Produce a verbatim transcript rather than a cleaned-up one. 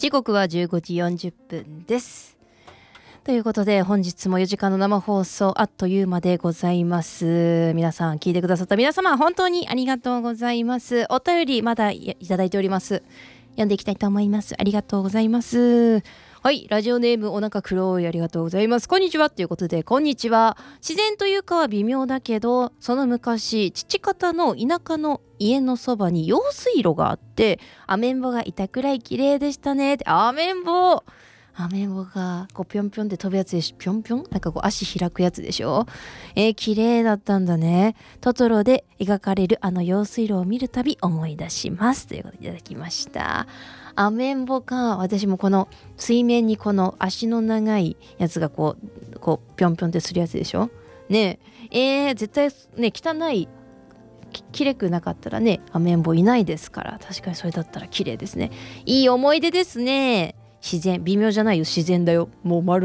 時刻はじゅうごじよんじゅっぷんです。ということで本日もよじかんの生放送あっという間でございます。皆さん聞いてくださった皆様本当にありがとうございます。お便りまだいただいております。読んでいきたいと思います。ありがとうございます。はい、ラジオネームお腹黒いありがとうございます。こんにちはということで、こんにちは。自然というかは微妙だけど、その昔父方の田舎の家のそばに用水路があって、アメンボがいたくらい綺麗でしたね。アメンボアメンボがこうぴょんぴょんって飛ぶやつでしょ。ぴょんぴょんなんかこう足開くやつでしょ。えー、綺麗だったんだね。トトロで描かれるあの用水路を見るたび思い出しますということでいただきました。アメンボか。私もこの水面にこの足の長いやつがこうこうぴょんぴょんってするやつでしょねえ。えー、絶対ね汚いききれくなかったらねアメンボいないですから、確かにそれだったら綺麗ですね。いい思い出ですね。自然、微妙じゃないよ、自然だよ。もう丸